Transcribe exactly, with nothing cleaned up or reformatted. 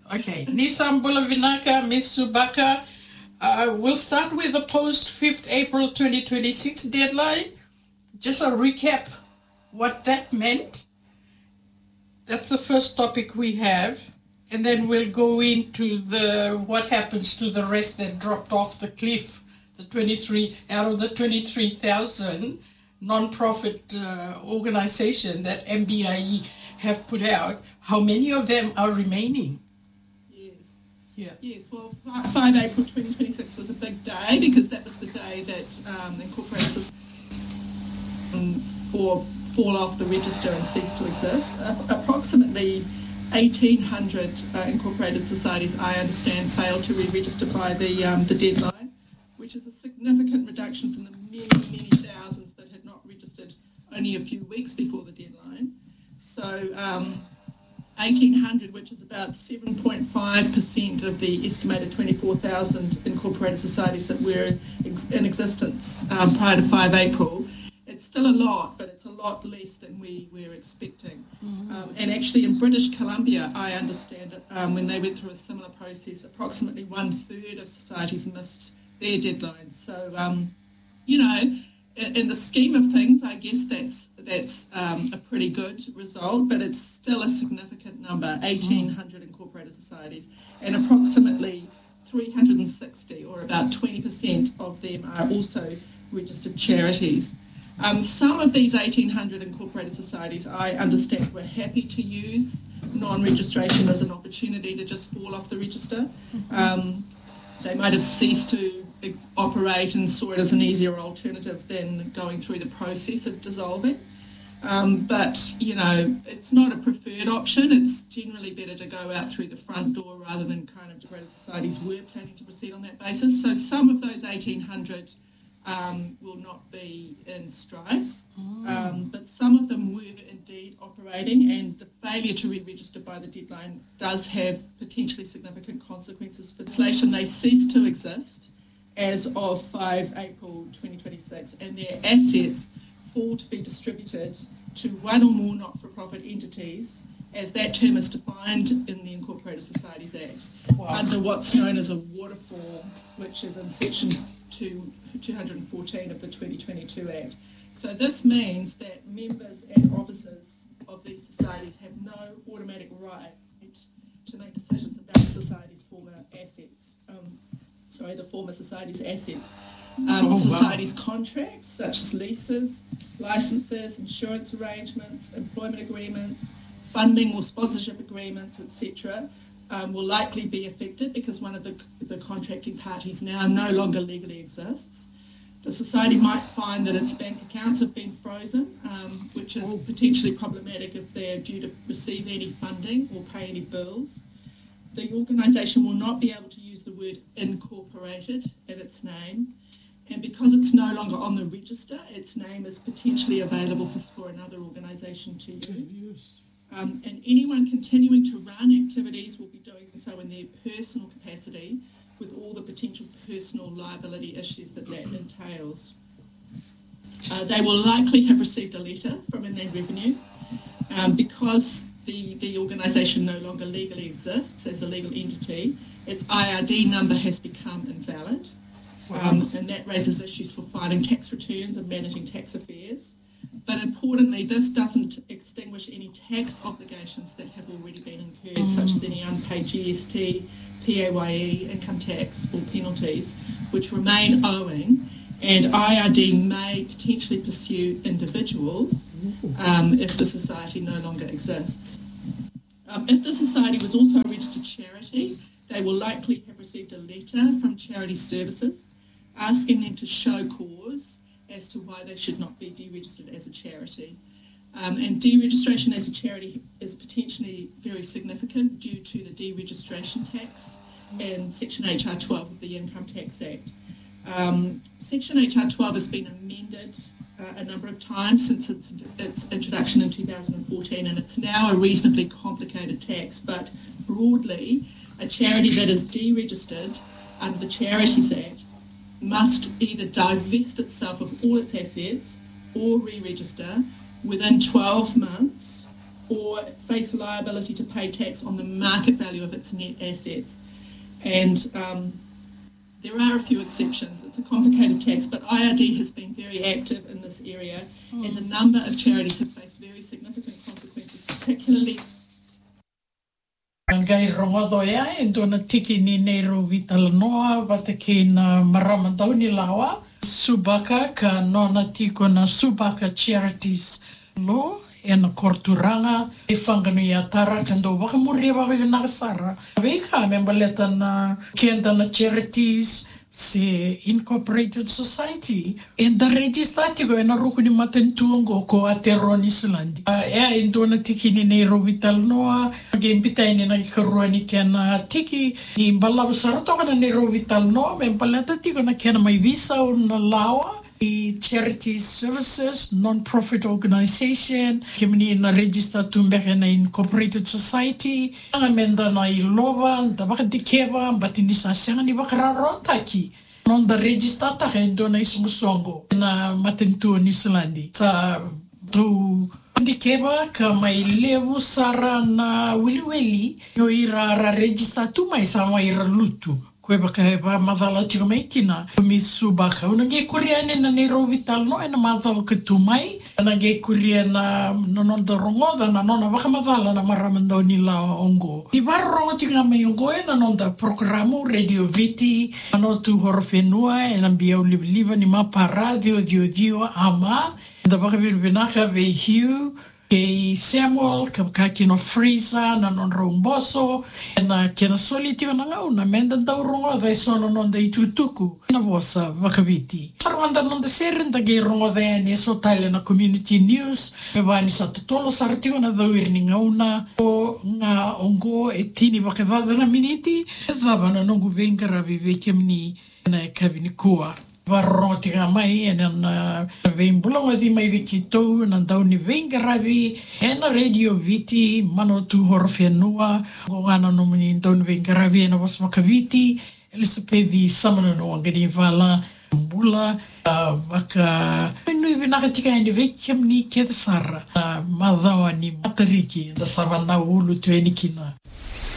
Okay, Nisam Bulavinaka, Miss Subaka, uh, we'll start with the post fifth April twenty twenty-six deadline. Just a recap what that meant. That's the first topic we have. And then we'll go into the what happens to the rest that dropped off the cliff, the twenty-three, out of the twenty-three thousand non-profit uh, organization that M B I E have put out. How many of them are remaining? Yeah. Yes, well, five April twenty twenty-six was a big day because that was the day that um, incorporated um, or fall off the register and cease to exist. Uh, approximately eighteen hundred uh, incorporated societies, I understand, failed to re-register by the um, the deadline, which is a significant reduction from the many, many thousands that had not registered only a few weeks before the deadline. So um, eighteen hundred, which is about seven point five percent of the estimated twenty-four thousand incorporated societies that were ex- in existence um, prior to five April. It's still a lot, but it's a lot less than we were expecting. Mm-hmm. Um, and actually in British Columbia, I understand it, um, when they went through a similar process, approximately one third of societies missed their deadline. So, um, you know, in, in the scheme of things, I guess that's that's um, a pretty good result, but it's still a significant number, eighteen hundred incorporated societies, and approximately three hundred sixty, or about twenty percent of them are also registered charities. Um, some of these eighteen hundred incorporated societies, I understand, were happy to use non-registration as an opportunity to just fall off the register. Um, they might have ceased to ex- operate and saw it as an easier alternative than going through the process of dissolving. Um, but, you know, it's not a preferred option. It's generally better to go out through the front door rather than kind of incorporated societies were planning to proceed on that basis. So some of those eighteen hundred Um, will not be in strife, um, but some of them were indeed operating, and the failure to re-register by the deadline does have potentially significant consequences for legislation. They cease to exist as of five April twenty twenty-six, and their assets fall to be distributed to one or more not-for-profit entities, as that term is defined in the Incorporated Societies Act, wow. under what's known as a waterfall, which is in section two hundred fourteen of the twenty twenty-two Act. So this means that members and officers of these societies have no automatic right to make decisions about the society's former assets. Um, sorry, the former society's assets. Um, oh, society's wow. contracts, such as leases, licenses, insurance arrangements, employment agreements, funding or sponsorship agreements, et cetera, Um, will likely be affected because one of the, the contracting parties now no longer legally exists. The society might find that its bank accounts have been frozen, um, which is potentially problematic if they're due to receive any funding or pay any bills. The organisation will not be able to use the word incorporated in its name, and because it's no longer on the register, its name is potentially available for, for another organisation to use. Um, and anyone continuing to run activities will be doing so in their personal capacity, with all the potential personal liability issues that that entails. Uh, they will likely have received a letter from Inland Revenue um, because the, the organisation no longer legally exists as a legal entity. Its I R D number has become invalid, um, and that raises issues for filing tax returns and managing tax affairs. But importantly, this doesn't extinguish any tax obligations that have already been incurred, mm. such as any unpaid G S T, P A Y E, income tax or penalties, which remain owing, and I R D may potentially pursue individuals um, if the society no longer exists. Um, if the society was also a registered charity, they will likely have received a letter from Charity Services asking them to show cause as to why they should not be deregistered as a charity. Um, and deregistration as a charity is potentially very significant due to the deregistration tax in Section H R twelve of the Income Tax Act. Um, Section H R twelve has been amended uh, a number of times since its, its introduction in two thousand fourteen, and it's now a reasonably complicated tax, but broadly, a charity that is deregistered under the Charities Act must either divest itself of all its assets or re-register within twelve months or face liability to pay tax on the market value of its net assets. And um, there are a few exceptions. It's a complicated tax, but I R D has been very active in this area, mm. and a number of charities have faced very significant consequences, particularly. Ngai rongodo ea e dona tiki ni nei ro vitala noa vata ke na maramandau ni lawa Subaka ka nona tiko na Subaka Charities Law e na korturanga e whanganu i atara kando waka muria waka i nakasara. Weka membaleta na kenda na charities se incorporated society and the register tiko e na ruku ni matentuongo ko Aotearoa New Zealand. Ea e dona tiki ni nei ro vitala noa ge mpitai ni na karua ni kena tiki ni mbalawa saratoka na nei ro vitala noa me mbaleta tiko na kena mai visa o na lawa i charity services, non-profit organization, kemini na register tumbeke na incorporated society, nga menda na i loba, da baka dikeba, bati ni sasanga ni baka rarota ki. Non da register ta kendo na isungu na matentua New Zealand. Sa tu dikeba ka mai lewu sara na wiliweli, yo ira ra register tu mai sa mai ira lutu. Koe baka he pa madhala tiko mai kina. Mi Subaka. Una nge kuria ne na nei ro vitala no e na madhala ke tu mai. Na nge kuria na nononda rongoda na nona waka madhala na maramandau ni la ongo. Ni vara rongo tika mai ongo e na nonda programo Radio Viti. Ano tu horofenua e na mbia uliviliva ni mapa radio dio dio ama. Da baka bilbinaka ve hiu. Ke Samuel, ka kino Freezer, na non romboso, na kena solitio na ngau, na menda tau rongo, dai sono non da itutuku, na vosa, wakaviti. Sarwanda non da seren, da gei rongo da ane, so taile na community news, me wani sa tutolo sartio na dau irni ngauna, o nga ongo e tini wakavada na miniti, e dhaba na nongu vengara viveke mni, na e kabini kua. Varroti nga mai e na veimbulonga di mai wiki tau na dau ni vengaravi e na Radio Viti mano tu horofenua o ngana no mani dau ni vengaravi e na was makaviti Elizabeth samana no angani vala mbula waka nui vinaka tika ni vekiam ni keda sara madhawa ni matariki da savana ulu tu enikina